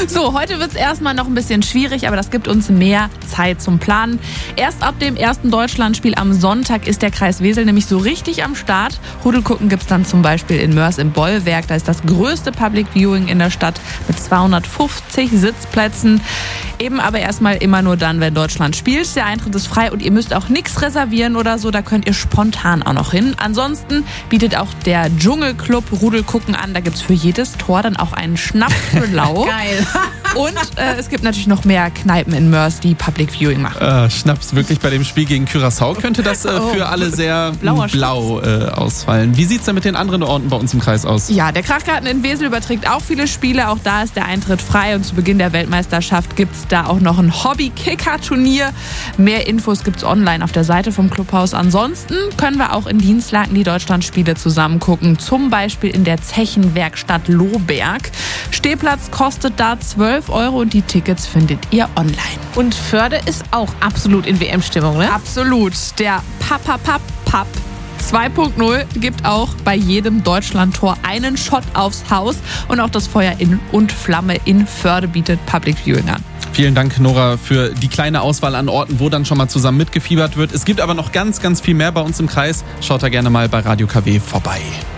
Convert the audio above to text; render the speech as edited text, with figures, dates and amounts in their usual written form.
So, heute wird es erstmal noch ein bisschen schwierig, aber das gibt uns mehr Zeit zum Planen. Erst ab dem ersten Deutschlandspiel am Sonntag ist der Kreis Wesel nämlich so richtig am Start. Rudelgucken gibt es dann zum Beispiel in Mörs im Bollwerk. Da ist das größte Public Viewing in der Stadt mit 250 Sitzplätzen. Eben aber erstmal immer nur dann, wenn Deutschland spielt. Der Eintritt ist frei und ihr müsst auch nichts reservieren oder so. Da könnt ihr spontan auch noch hin. Ansonsten bietet auch der Dschungelclub Rudelgucken an. Da gibt es für jedes Tor dann auch einen Schnaps für lau. Geil. Und es gibt natürlich noch mehr Kneipen in Mörs, die Public Viewing machen. Schnaps, wirklich bei dem Spiel gegen Curaçao könnte das für alle sehr blau ausfallen. Wie sieht es denn mit den anderen Orten bei uns im Kreis aus? Ja, der Krachgarten in Wesel überträgt auch viele Spiele. Auch da ist der Eintritt frei und zu Beginn der Weltmeisterschaft gibt es da auch noch ein Hobby-Kicker-Turnier. Mehr Infos gibt es online auf der Seite vom Clubhaus. Ansonsten können wir auch in Dienstlaken die Deutschlandspiele zusammen gucken. Zum Beispiel in der Zechenwerkstatt Lohberg. Stehplatz kostet da 12 € und die Tickets findet ihr online. Und Förde ist auch absolut in WM-Stimmung, ne? Absolut. Der Papp 2.0 gibt auch bei jedem Deutschlandtor einen Shot aufs Haus. Und auch das Feuer in und Flamme in Förde bietet Public Viewing an. Vielen Dank, Nora, für die kleine Auswahl an Orten, wo dann schon mal zusammen mitgefiebert wird. Es gibt aber noch ganz, ganz viel mehr bei uns im Kreis. Schaut da gerne mal bei Radio KW vorbei.